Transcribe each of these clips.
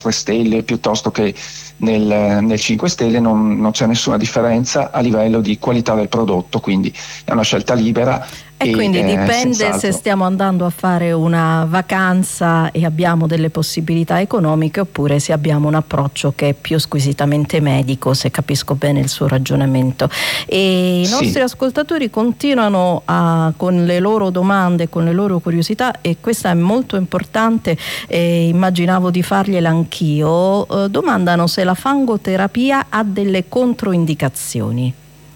3 stelle piuttosto che nel 5 stelle, non c'è nessuna differenza a livello di qualità del prodotto, quindi è una scelta libera. E quindi dipende se stiamo andando a fare una vacanza e abbiamo delle possibilità economiche, oppure se abbiamo un approccio che è più squisitamente medico, se capisco bene il suo ragionamento. E i nostri ascoltatori continuano con le loro domande, con le loro curiosità, e questa è molto importante, immaginavo di fargliela anch'io. Domandano se la fangoterapia ha delle controindicazioni.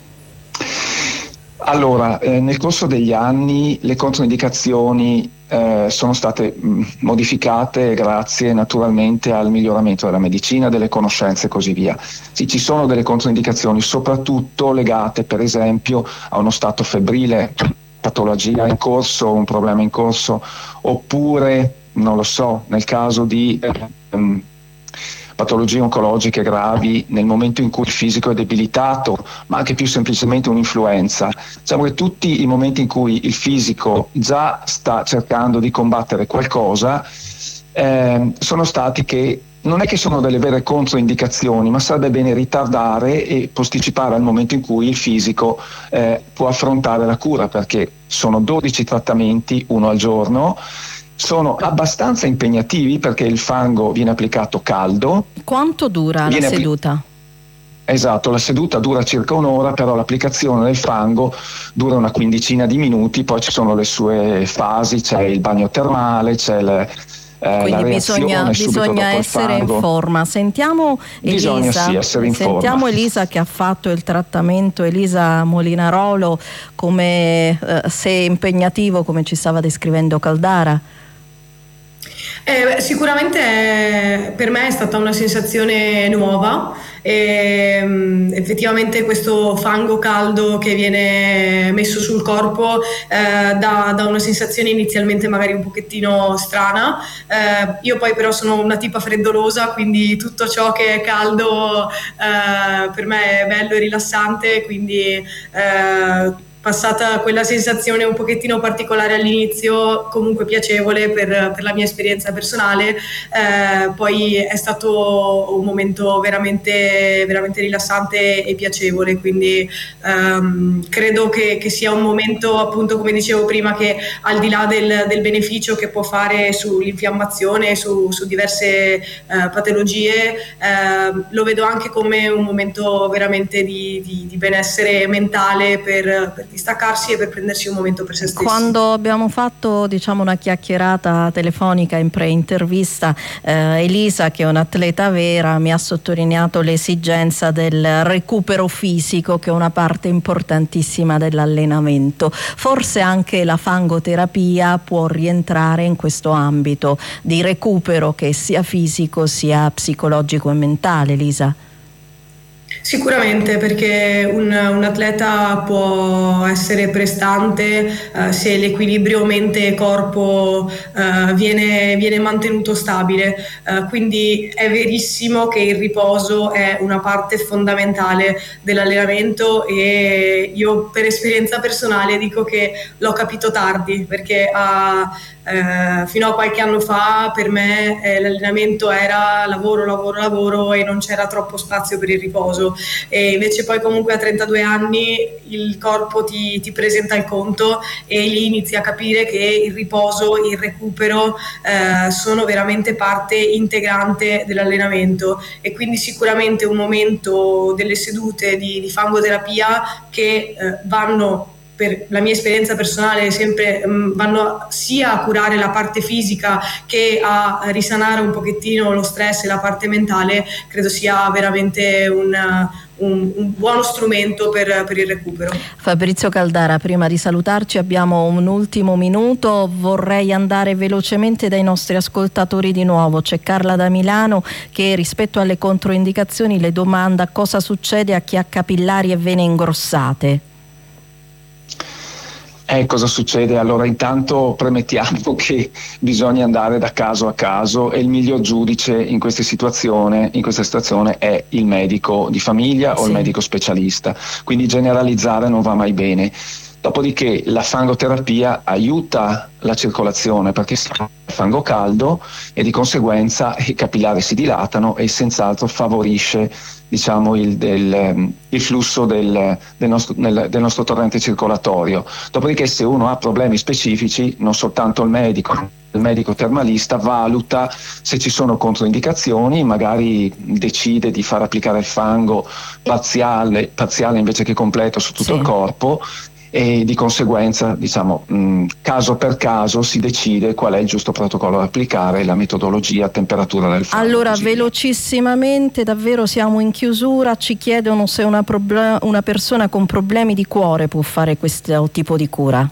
Allora, nel corso degli anni le controindicazioni sono state modificate grazie naturalmente al miglioramento della medicina, delle conoscenze e così via. Sì, ci sono delle controindicazioni, soprattutto legate per esempio a uno stato febbrile, patologia in corso, un problema in corso, oppure, non lo so, nel caso di patologie oncologiche gravi, nel momento in cui il fisico è debilitato, ma anche più semplicemente un'influenza. Diciamo che tutti i momenti in cui il fisico già sta cercando di combattere qualcosa sono stati che non è che sono delle vere controindicazioni, ma sarebbe bene ritardare e posticipare al momento in cui il fisico può affrontare la cura, perché sono 12 trattamenti, uno al giorno. Sono abbastanza impegnativi perché il fango viene applicato caldo. Quanto dura la seduta? Esatto, la seduta dura circa un'ora, però l'applicazione del fango dura una quindicina di minuti, poi ci sono le sue fasi, c'è il bagno termale, c'è quindi bisogna essere in forma. Sentiamo Elisa, sentiamo Elisa che ha fatto il trattamento, Elisa Molinarolo, come se impegnativo, come ci stava descrivendo Caldara. Sicuramente per me è stata una sensazione nuova. Effettivamente questo fango caldo che viene messo sul corpo dà una sensazione inizialmente magari un pochettino strana. Io poi però sono una tipa freddolosa, quindi tutto ciò che è caldo per me è bello e rilassante, quindi passata quella sensazione un pochettino particolare all'inizio, comunque piacevole per la mia esperienza personale, poi è stato un momento veramente, veramente rilassante e piacevole, quindi credo che sia un momento, appunto come dicevo prima, che al di là del beneficio che può fare sull'infiammazione, su diverse patologie, lo vedo anche come un momento veramente di benessere mentale per distaccarsi e per prendersi un momento per se stessi. Quando abbiamo fatto una chiacchierata telefonica in pre-intervista, Elisa, che è un'atleta vera, mi ha sottolineato l'esigenza del recupero fisico, che è una parte importantissima dell'allenamento. Forse anche la fangoterapia può rientrare in questo ambito di recupero, che sia fisico sia psicologico e mentale, Elisa. Sicuramente, perché un atleta può essere prestante se l'equilibrio mente e corpo viene mantenuto stabile, quindi è verissimo che il riposo è una parte fondamentale dell'allenamento, e io per esperienza personale dico che l'ho capito tardi, perché fino a qualche anno fa per me l'allenamento era lavoro e non c'era troppo spazio per il riposo, e invece poi comunque a 32 anni il corpo ti presenta il conto e lì inizi a capire che il riposo, il recupero sono veramente parte integrante dell'allenamento, e quindi sicuramente un momento delle sedute di fangoterapia che vanno, per la mia esperienza personale, sempre vanno sia a curare la parte fisica che a risanare un pochettino lo stress e la parte mentale, credo sia veramente un buono strumento per il recupero. Fabrizio Caldara, prima di salutarci abbiamo un ultimo minuto, vorrei andare velocemente dai nostri ascoltatori di nuovo. C'è Carla da Milano che rispetto alle controindicazioni le domanda cosa succede a chi ha capillari e vene ingrossate. Cosa succede? Allora, intanto premettiamo che bisogna andare da caso a caso, e il miglior giudice in questa situazione è il medico di famiglia o il medico specialista, quindi generalizzare non va mai bene. Dopodiché la fangoterapia aiuta la circolazione perché si fa fango caldo e di conseguenza i capillari si dilatano e senz'altro favorisce, diciamo, il flusso del nostro torrente circolatorio. Dopodiché, se uno ha problemi specifici, non soltanto il medico termalista valuta se ci sono controindicazioni, magari decide di far applicare il fango parziale invece che completo su tutto il corpo, e di conseguenza, diciamo, caso per caso si decide qual è il giusto protocollo da applicare, la metodologia, temperatura del fango. Allora, velocissimamente, davvero siamo in chiusura, ci chiedono se una persona con problemi di cuore può fare questo tipo di cura.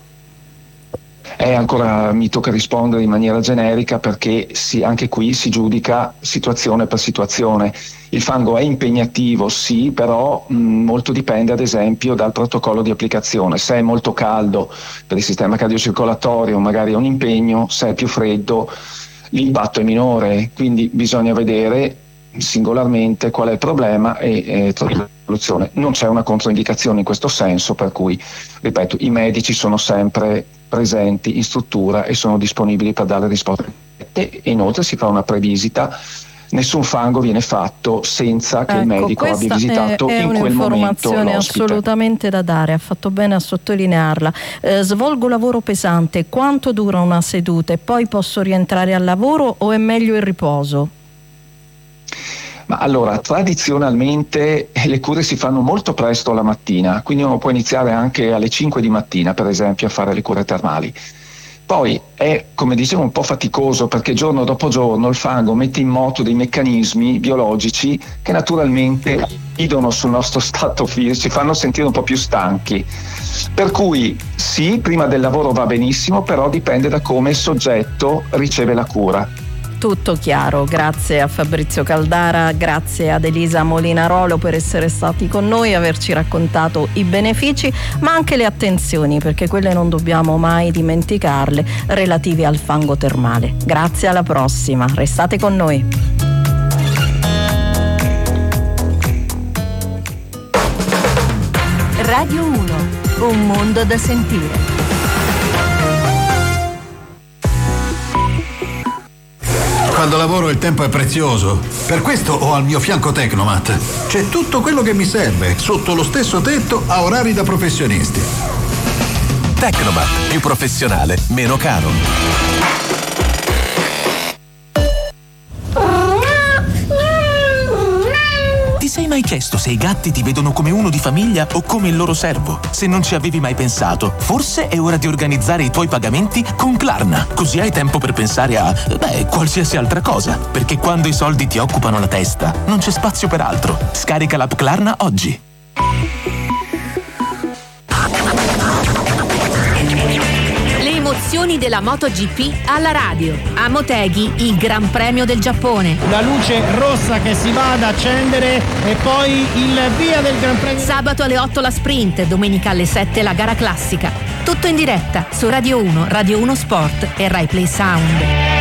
Ancora mi tocca rispondere in maniera generica perché anche qui si giudica situazione per situazione. Il fango è impegnativo, sì, però molto dipende ad esempio dal protocollo di applicazione. Se è molto caldo per il sistema cardiocircolatorio magari è un impegno, se è più freddo l'impatto è minore, quindi bisogna vedere singolarmente qual è il problema e trovare la soluzione. Non c'è una controindicazione in questo senso, per cui, ripeto, i medici sono sempre presenti in struttura e sono disponibili per dare risposte. E inoltre si fa una previsita. Nessun fango viene fatto senza che il medico abbia visitato in quel momento l'ospite. È un'informazione assolutamente da dare, ha fatto bene a sottolinearla. Svolgo lavoro pesante, quanto dura una seduta e poi posso rientrare al lavoro o è meglio il riposo? Ma allora, tradizionalmente le cure si fanno molto presto la mattina, quindi uno può iniziare anche alle 5 di mattina, per esempio, a fare le cure termali. Poi è, come dicevo, un po' faticoso perché giorno dopo giorno il fango mette in moto dei meccanismi biologici che naturalmente incidono sul nostro stato fisico, ci fanno sentire un po' più stanchi. Per cui sì, prima del lavoro va benissimo, però dipende da come il soggetto riceve la cura. Tutto chiaro, grazie a Fabrizio Caldara, grazie ad Elisa Molinarolo per essere stati con noi e averci raccontato i benefici ma anche le attenzioni, perché quelle non dobbiamo mai dimenticarle, relative al fango termale. Grazie, alla prossima, restate con noi. Radio 1, un mondo da sentire. Quando lavoro il tempo è prezioso, per questo ho al mio fianco Tecnomat. C'è tutto quello che mi serve, sotto lo stesso tetto, a orari da professionisti. Tecnomat, più professionale, meno caro. Ti sei mai chiesto se i gatti ti vedono come uno di famiglia o come il loro servo? Se non ci avevi mai pensato, forse è ora di organizzare i tuoi pagamenti con Klarna. Così hai tempo per pensare a, qualsiasi altra cosa. Perché quando i soldi ti occupano la testa, non c'è spazio per altro. Scarica l'app Klarna oggi. Emozioni della MotoGP alla radio. A Motegi, il Gran Premio del Giappone. La luce rossa che si va ad accendere e poi il via del Gran Premio. Sabato alle 8 la sprint, domenica alle 7 la gara classica. Tutto in diretta su Radio 1, Radio 1 Sport e Rai Play Sound.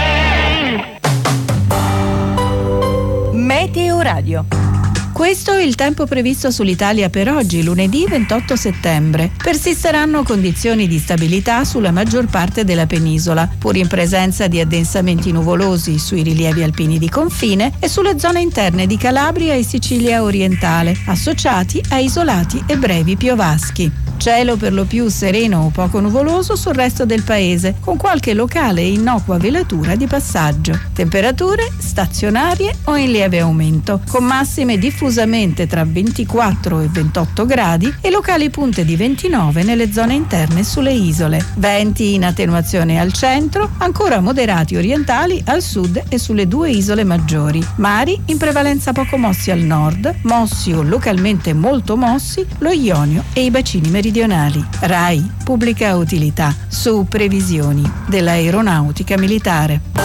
Meteo Radio. Questo è il tempo previsto sull'Italia per oggi, lunedì 28 settembre. Persisteranno condizioni di stabilità sulla maggior parte della penisola, pur in presenza di addensamenti nuvolosi sui rilievi alpini di confine e sulle zone interne di Calabria e Sicilia orientale, associati a isolati e brevi piovaschi. Cielo per lo più sereno o poco nuvoloso sul resto del paese, con qualche locale e innocua velatura di passaggio. Temperature stazionarie o in lieve aumento, con massime diffusamente tra 24 e 28 gradi e locali punte di 29 nelle zone interne sulle isole. Venti in attenuazione al centro, ancora moderati orientali al sud e sulle due isole maggiori. Mari in prevalenza poco mossi al nord, mossi o localmente molto mossi lo Ionio e i bacini meridionali. RAI, pubblica utilità, su previsioni dell'aeronautica militare.